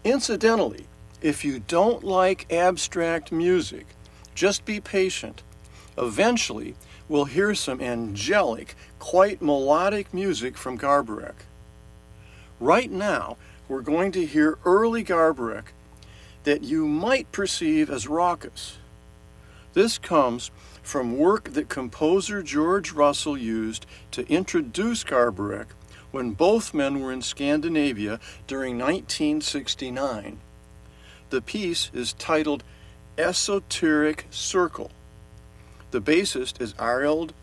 Incidentally, if you don't like abstract music, just be patient. Eventually, we'll hear some angelic, quite melodic music from Garbarek. Right now, we're going to hear early Garbarek that you might perceive as raucous. This comes from work that composer George Russell used to introduce Garbarek when both men were in Scandinavia during 1969. The piece is titled Esoteric Circle. The bassist is Arild